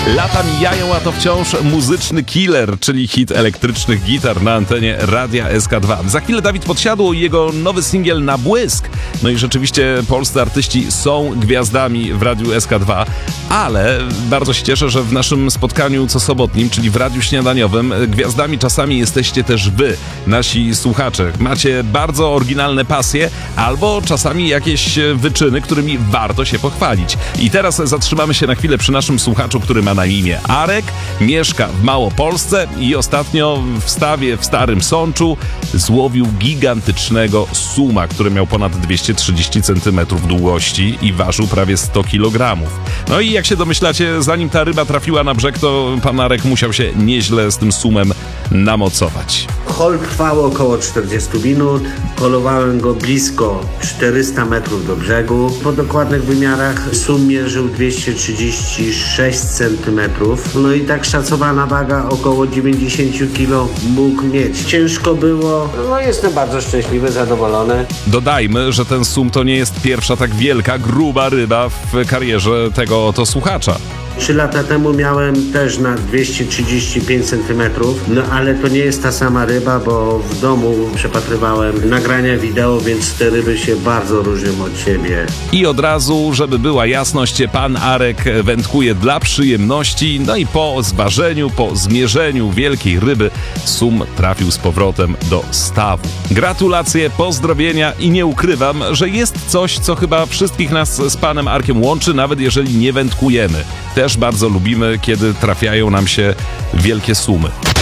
Lata mijają, a to wciąż muzyczny killer, czyli hit elektrycznych gitar na antenie Radia SK2. Za chwilę Dawid Podsiadło i jego nowy singiel Na błysk. No i rzeczywiście polscy artyści są gwiazdami w Radiu SK2, ale bardzo się cieszę, że w naszym spotkaniu cosobotnim, czyli w Radiu Śniadaniowym, gwiazdami czasami jesteście też wy, nasi słuchacze. Macie bardzo oryginalne pasje albo czasami jakieś wyczyny, którymi warto się pochwalić. I teraz zatrzymamy się na chwilę przy naszym słuchaczu, który ma na imię Arek, mieszka w Małopolsce i ostatnio w stawie w Starym Sączu złowił gigantycznego suma, który miał ponad 230 cm długości i ważył prawie 100 kg. No i jak się domyślacie, zanim ta ryba trafiła na brzeg, to pan Arek musiał się nieźle z tym sumem namocować. Hol trwał około 40 minut, polowałem go blisko 400 metrów do brzegu. Po dokładnych wymiarach sum mierzył 236 cm. No i tak szacowana waga około 90 kg mógł mieć. Ciężko było, no jestem bardzo szczęśliwy, zadowolony. Dodajmy, że ten sum to nie jest pierwsza tak wielka, gruba ryba w karierze tego oto słuchacza. 3 lata temu miałem też na 235 cm, no ale to nie jest ta sama ryba, bo w domu przepatrywałem nagrania wideo, więc te ryby się bardzo różnią od siebie. I od razu, żeby była jasność, pan Arek wędkuje dla przyjemności, no i po zważeniu, po zmierzeniu wielkiej ryby sum trafił z powrotem do stawu. Gratulacje, pozdrowienia i nie ukrywam, że jest coś, co chyba wszystkich nas z panem Arkiem łączy, nawet jeżeli nie wędkujemy. Też bardzo lubimy, kiedy trafiają nam się wielkie sumy.